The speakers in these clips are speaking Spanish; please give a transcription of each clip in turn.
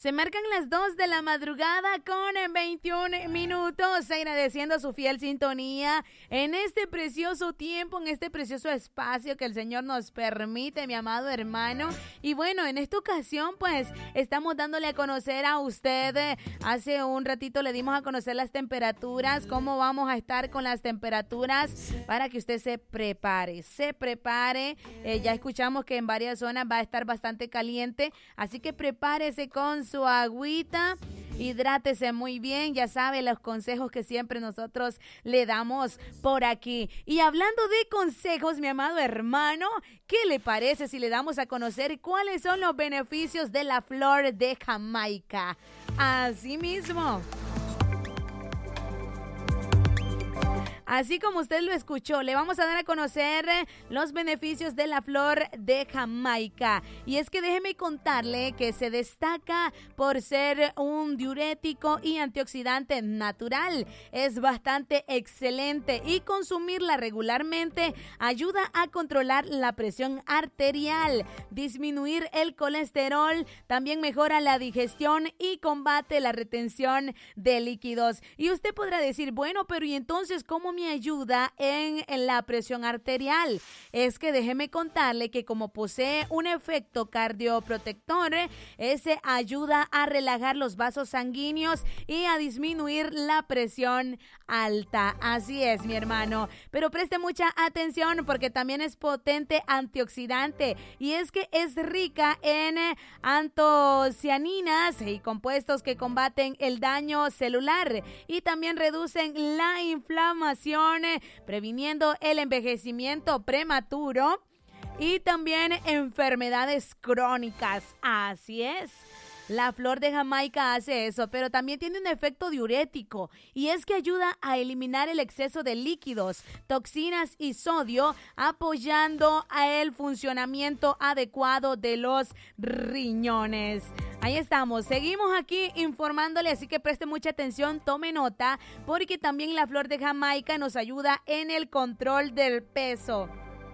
Se marcan las 2 de la madrugada con 21 minutos, agradeciendo su fiel sintonía en este precioso tiempo, en este precioso espacio que el Señor nos permite, mi amado hermano. Y bueno, en esta ocasión pues estamos dándole a conocer a usted, hace un ratito le dimos a conocer las temperaturas, cómo vamos a estar con las temperaturas para que usted se prepare. Ya escuchamos que en varias zonas va a estar bastante caliente, así que prepárese con su agüita, hidrátese muy bien, ya sabe los consejos que siempre nosotros le damos por aquí. Y hablando de consejos, mi amado hermano, ¿qué le parece si le damos a conocer cuáles son los beneficios de la flor de Jamaica? Así mismo. Así como usted lo escuchó, le vamos a dar a conocer los beneficios de la flor de Jamaica. Y es que déjeme contarle que se destaca por ser un diurético y antioxidante natural. Es bastante excelente y consumirla regularmente ayuda a controlar la presión arterial, disminuir el colesterol, también mejora la digestión y combate la retención de líquidos. Y usted podrá decir, bueno, pero ¿y entonces cómo me ayuda en la presión arterial? Es que déjeme contarle que como posee un efecto cardioprotector, ese ayuda a relajar los vasos sanguíneos y a disminuir la presión alta. Así es, mi hermano. Pero preste mucha atención porque también es potente antioxidante y es que es rica en antocianinas y compuestos que combaten el daño celular y también reducen la inflamación, previniendo el envejecimiento prematuro y también enfermedades crónicas. Así es. La flor de Jamaica hace eso, pero también tiene un efecto diurético y es que ayuda a eliminar el exceso de líquidos, toxinas y sodio, apoyando el funcionamiento adecuado de los riñones. Ahí estamos, seguimos aquí informándole, así que preste mucha atención, tome nota, porque también la flor de Jamaica nos ayuda en el control del peso.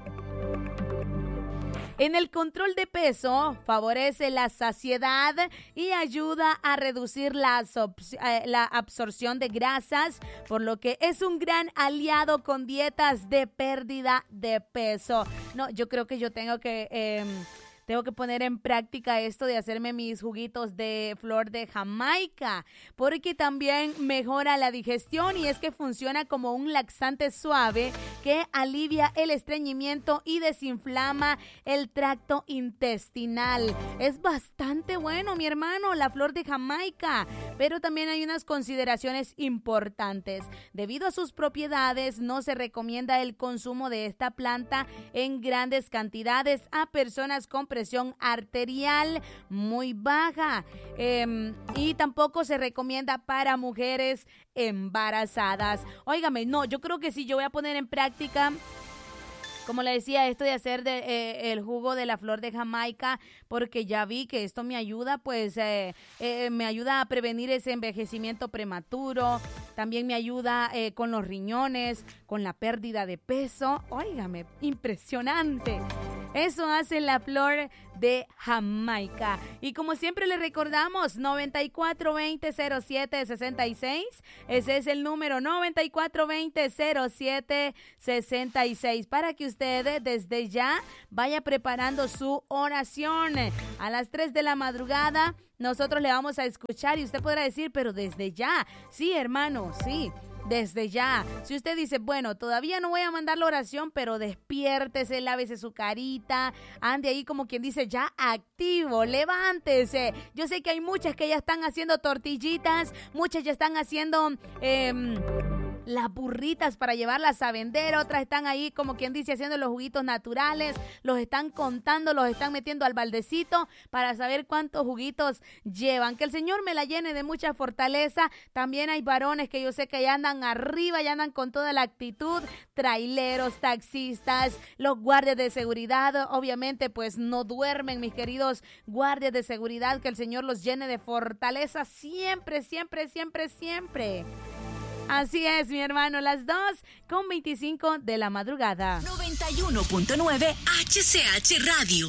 En el control de peso, favorece la saciedad y ayuda a reducir la absorción de grasas, por lo que es un gran aliado con dietas de pérdida de peso. No, yo creo que yo tengo que poner en práctica esto de hacerme mis juguitos de flor de Jamaica, porque también mejora la digestión y es que funciona como un laxante suave que alivia el estreñimiento y desinflama el tracto intestinal. Es bastante bueno, mi hermano, la flor de Jamaica, pero también hay unas consideraciones importantes. Debido a sus propiedades, no se recomienda el consumo de esta planta en grandes cantidades a personas con presión arterial muy baja, y tampoco se recomienda para mujeres embarazadas. Óigame, no, yo creo que sí, yo voy a poner en práctica, como le decía, esto de hacer el jugo de la flor de Jamaica, porque ya vi que esto me ayuda, pues me ayuda a prevenir ese envejecimiento prematuro, también me ayuda con los riñones, con la pérdida de peso. Óigame, impresionante. Eso hace la flor de Jamaica. Y como siempre le recordamos, 9420-0766. Ese es el número, 9420-0766. Para que usted desde ya vaya preparando su oración. A las 3 de la madrugada nosotros le vamos a escuchar y usted podrá decir, pero desde ya. Sí, hermano, sí. Desde ya. Si usted dice, bueno, todavía no voy a mandar la oración, pero despiértese, lávese su carita, ande ahí como quien dice ya activo, levántese. Yo sé que hay muchas que ya están haciendo tortillitas, muchas ya están haciendo las burritas para llevarlas a vender, otras están ahí como quien dice haciendo los juguitos naturales, los están contando, los están metiendo al baldecito para saber cuántos juguitos llevan. Que el Señor me la llene de mucha fortaleza. También hay varones que yo sé que ya andan arriba, ya andan con toda la actitud, traileros, taxistas, los guardias de seguridad, obviamente pues no duermen, mis queridos guardias de seguridad, que el Señor los llene de fortaleza siempre, siempre, siempre, siempre. Así es, mi hermano, las 2:25 de la madrugada. 91.9 HCH Radio.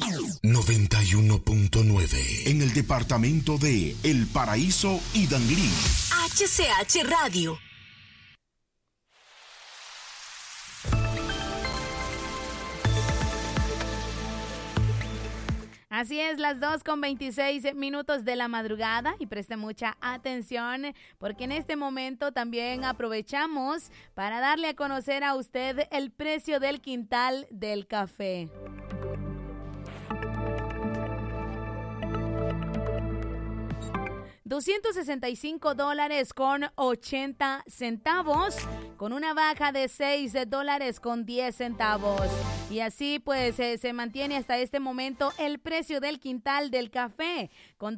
91.9 en el departamento de El Paraíso y Danlí. HCH Radio. Así es, las 2:26 de la madrugada, y preste mucha atención porque en este momento también aprovechamos para darle a conocer a usted el precio del quintal del café. $265.80, con una baja de $6.10. Y así pues se mantiene hasta este momento el precio del quintal del café, con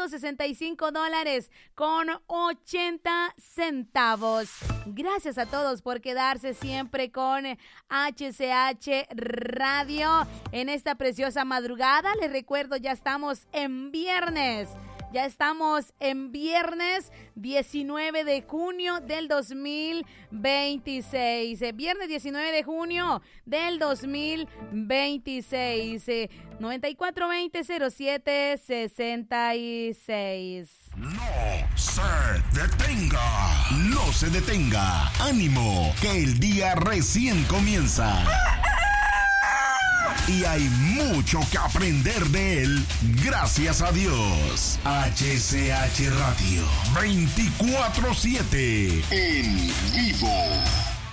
$265.80. Gracias a todos por quedarse siempre con HCH Radio en esta preciosa madrugada. Les recuerdo, ya estamos en viernes. Ya estamos en viernes 19 de junio del 2026. Viernes 19 de junio del 2026. 9420-0766. No se detenga. No se detenga. Ánimo, que el día recién comienza. Y hay mucho que aprender de él, gracias a Dios. HCH Radio 24/7 en vivo.